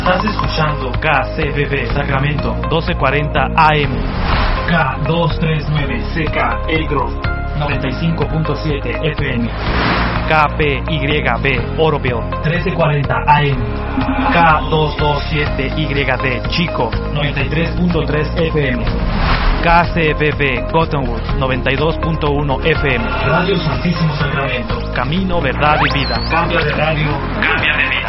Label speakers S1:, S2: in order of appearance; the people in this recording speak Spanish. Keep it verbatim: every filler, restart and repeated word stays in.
S1: Estás escuchando K C B B Sacramento doce cuarenta A M, K doscientos treinta y nueve C K Elgrove noventa y cinco punto siete F M, K P Y B Oroville trece cuarenta A M, K doscientos veintisiete Y D Chico noventa y tres punto tres F M, K C B B Cottonwood noventa y dos punto uno F M, Radio Santísimo Sacramento, Camino, Verdad y Vida. Cambia de radio, cambia de vida.